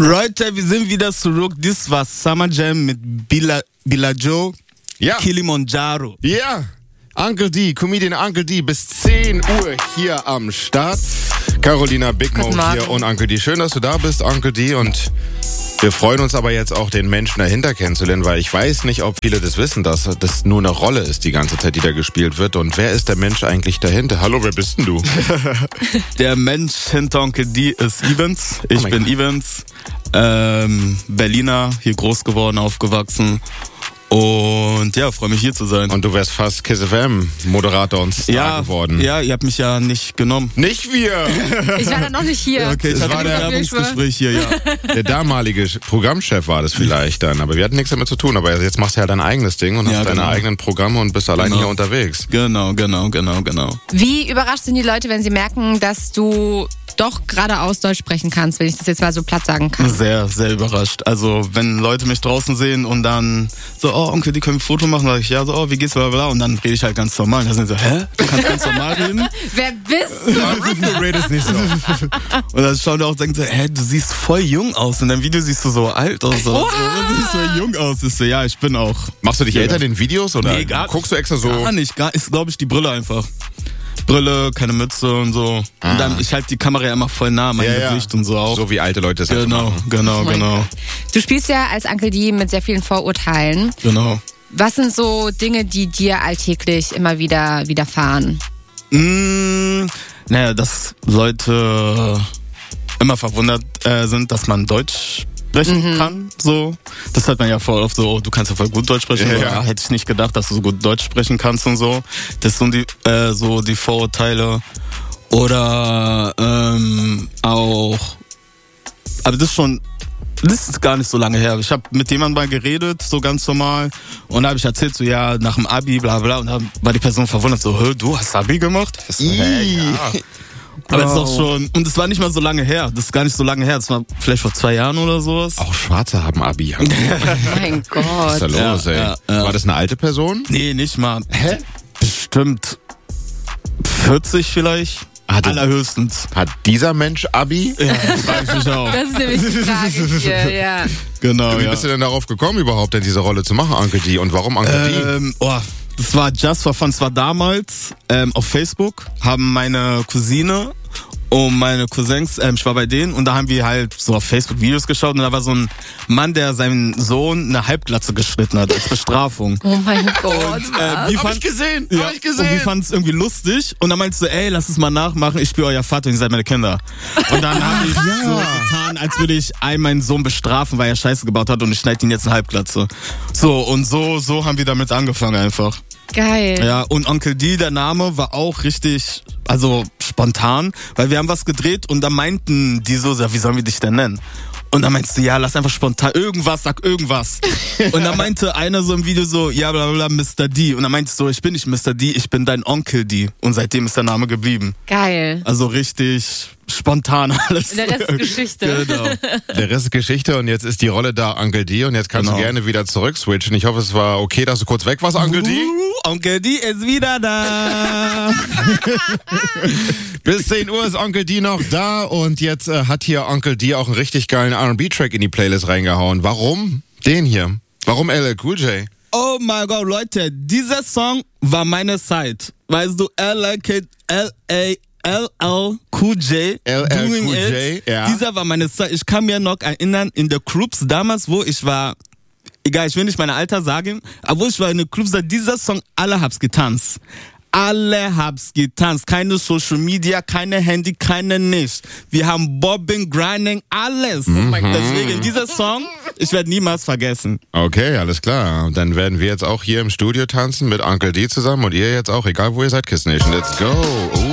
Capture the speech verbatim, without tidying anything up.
Leute, wir sind wieder zurück. Das war Summer Jam mit Bila, Bila Joe, ja. Kilimanjaro. Ja, Uncle D, Comedian Uncle D, bis zehn Uhr hier am Start. Carolina Big Mo hier und Uncle D. Schön, dass du da bist, Uncle D. Und wir freuen uns aber jetzt auch, den Menschen dahinter kennenzulernen, weil ich weiß nicht, ob viele das wissen, dass das nur eine Rolle ist die ganze Zeit, die da gespielt wird. Und wer ist der Mensch eigentlich dahinter? Hallo, wer bist denn du? Der Mensch hinter Uncle D ist Evans. Ich oh bin Gott. Evans, ähm, Berliner, hier groß geworden, aufgewachsen. Und ja, freue mich hier zu sein. Und du wärst fast Kiss F M Moderator und Star ja, geworden. Ja, ihr habt mich ja nicht genommen. Nicht wir! Ich war da noch nicht hier. Okay, ich das hatte war ein der Werbungsgespräch hier, ja. Der damalige Programmchef war das vielleicht dann, aber wir hatten nichts damit zu tun. Aber jetzt machst du ja dein eigenes Ding und ja, hast genau. deine eigenen Programme und bist allein genau. hier unterwegs. Genau, genau, genau, genau. Wie überrascht sind die Leute, wenn sie merken, dass du doch geradeaus Deutsch sprechen kannst, wenn ich das jetzt mal so platt sagen kann? Sehr, sehr überrascht. Also wenn Leute mich draußen sehen und dann so, oh Onkel, die können ein Foto machen, sage ich, ja, so, oh, wie geht's, bla bla, und dann rede ich halt ganz normal. Und dann sind sie so, hä? Du kannst ganz normal reden? Wer bist du? Du redest nicht so. Und dann schauen die auch und denken so, hä, du siehst voll jung aus. In deinem Video siehst du so alt aus. So. Du siehst so jung aus. Ich so, ja, ich bin auch. Machst du dich älter in den Videos oder nee, gar, guckst du extra so? Gar nicht, gar, ist glaube ich die Brille einfach. Brille, keine Mütze und so. Ah. Und dann, ich halte die Kamera ja immer voll nah, mein ja, Gesicht ja. und so auch. So wie alte Leute das Genau, machen. genau, genau. Du spielst ja als Uncle D mit sehr vielen Vorurteilen. Genau. Was sind so Dinge, die dir alltäglich immer wieder widerfahren? Mmh, naja, dass Leute immer verwundert äh, sind, dass man Deutsch sprechen mhm. kann, so. Das hört man ja voll oft so, oh, du kannst ja voll gut Deutsch sprechen, ja, ja. Ja, hätte ich nicht gedacht, dass du so gut Deutsch sprechen kannst und so. Das sind die, äh, so die Vorurteile. Oder ähm, auch, aber das ist schon, das ist gar nicht so lange her. Ich habe mit jemandem mal geredet, so ganz normal, und da habe ich erzählt, so ja, nach dem Abi, bla bla, und dann war die Person verwundert, so, hä, du hast Abi gemacht? Ich so, hey, ja. Aber es ist doch schon, und es war nicht mal so lange her, das ist gar nicht so lange her, das war vielleicht vor zwei Jahren oder sowas. Auch Schwarze haben Abi. Mein Gott. Was ist da los, ja, ey? Ja, ja. War das eine alte Person? Nee, nicht mal. Hä? Bestimmt vierzig vielleicht. Hat Allerhöchstens. Hat dieser Mensch Abi? Ja, das frage ich mich auch. Das ist nämlich die Frage hier, ja. Genau, Wie ja. bist du denn darauf gekommen, überhaupt denn diese Rolle zu machen, Uncle D? Und warum Uncle D? Ähm, oh, das war just for fun. Es war damals ähm, auf Facebook, haben meine Cousine und meine Cousins, ähm, ich war bei denen und da haben wir halt so auf Facebook Videos geschaut und da war so ein Mann, der seinen Sohn eine Halbglatze geschnitten hat als Bestrafung. Oh mein Gott. Und, äh, hab fand, ich gesehen, ja, hab ich gesehen. Und wir fanden es irgendwie lustig und dann meinte so, ey, lass es mal nachmachen, ich bin euer Vater und ihr seid meine Kinder. Und dann habe ich ja. so getan, als würde ich einen meinen Sohn bestrafen, weil er Scheiße gebaut hat und ich schneide ihn jetzt eine Halbglatze. So, und so, so haben wir damit angefangen einfach. Geil. Ja, und Uncle D, der Name war auch richtig, also spontan, weil wir haben was gedreht und da meinten die so, wie sollen wir dich denn nennen? Und dann meinst du, ja, lass einfach spontan irgendwas, sag irgendwas. Und dann meinte einer so im Video so, ja, bla bla, Mister D. Und dann meinte ich so, ich bin nicht Mister D, ich bin dein Onkel D. Und seitdem ist der Name geblieben. Geil. Also richtig spontan alles. Der Rest ist Geschichte. Genau. Der Rest ist Geschichte und jetzt ist die Rolle da Uncle D und jetzt kannst genau. du gerne wieder zurück switchen. Ich hoffe, es war okay, dass du kurz weg warst, Uncle D. Uh, Onkel D ist wieder da. Bis zehn Uhr ist Uncle D noch da und jetzt äh, hat hier Uncle D auch einen richtig geilen R and B-Track in die Playlist reingehauen. Warum? Den hier. Warum L L Cool J? Oh mein Gott, Leute, dieser Song war meine Zeit. Weißt du, L A L L Cool J, L L Doing Cool J, It. ja. Dieser war meine Zeit. Ich kann mir noch erinnern, in der Clubs damals, wo ich war, egal, ich will nicht mein Alter sagen, aber wo ich war in den Clubs, da dieser Song, alle hab's getanzt. Alle hab's getanzt. Keine Social Media, keine Handy, keine nichts. Wir haben Bobbing, Grinding, alles. Mhm. Deswegen, dieser Song, ich werde niemals vergessen. Okay, alles klar. Und dann werden wir jetzt auch hier im Studio tanzen mit Uncle D zusammen und ihr jetzt auch, egal wo ihr seid, Kiss Nation. Let's go. Uh.